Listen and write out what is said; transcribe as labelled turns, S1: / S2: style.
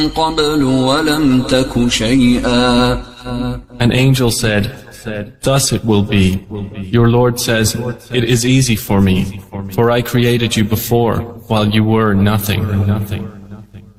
S1: قبل ولم تك شيئا.
S2: An angel said, "Thus it will be." Your Lord says, "It is easy for me, for I created you before, while you were nothing."